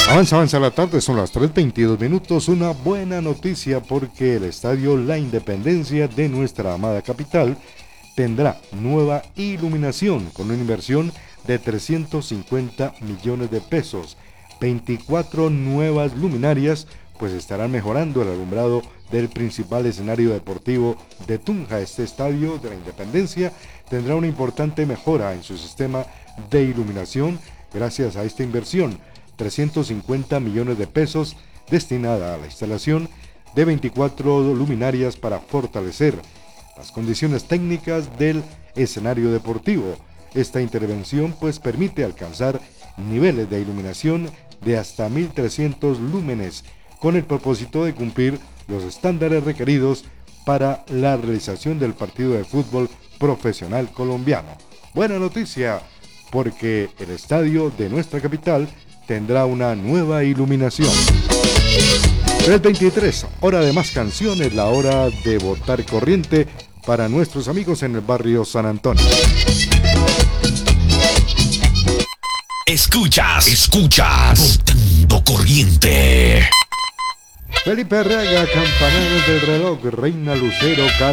Avanza la tarde, son las 3:22 minutos. Una buena noticia porque el estadio La Independencia de nuestra amada capital tendrá nueva iluminación con una inversión de 350 millones de pesos. 24 nuevas luminarias pues estarán mejorando el alumbrado del principal escenario deportivo de Tunja. Este estadio de La Independencia tendrá una importante mejora en su sistema de iluminación gracias a esta inversión. 350 millones de pesos destinada a la instalación de 24 luminarias para fortalecer las condiciones técnicas del escenario deportivo. Esta intervención pues permite alcanzar niveles de iluminación de hasta 1300 lúmenes con el propósito de cumplir los estándares requeridos para la realización del partido de fútbol profesional colombiano. Buena noticia porque el estadio de nuestra capital tendrá una nueva iluminación. 3:23, hora de más canciones, la hora de botar corriente para nuestros amigos en el barrio San Antonio. Escuchas, botando corriente. Felipe Arriaga, campanadas del reloj, Reina Lucero,